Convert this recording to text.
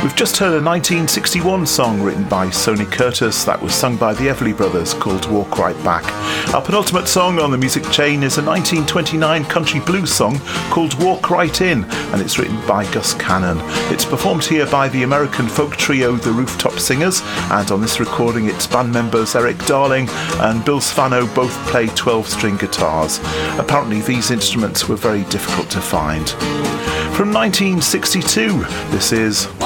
We've just heard a 1961 song written by Sonny Curtis that was sung by the Everly Brothers called Walk Right Back. Our penultimate song on the music chain is a 1929 country blues song called Walk Right In, and it's written by Gus Cannon. It's performed here by the American folk trio The Rooftop Singers, and on this recording its band members Eric Darling and Bill Svano both play 12-string guitars. Apparently these instruments were very difficult to find. From 1962, this is